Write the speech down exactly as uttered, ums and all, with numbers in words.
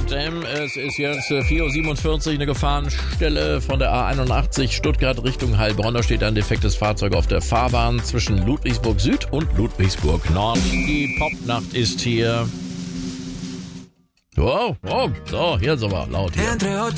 Denn es ist jetzt vier Uhr siebenundvierzig, eine Gefahrenstelle von der A einundachtzig Stuttgart Richtung Heilbronn. Da steht ein defektes Fahrzeug auf der Fahrbahn zwischen Ludwigsburg Süd und Ludwigsburg Nord. Die Popnacht ist hier. Wow, wow, so, hier ist aber laut hier.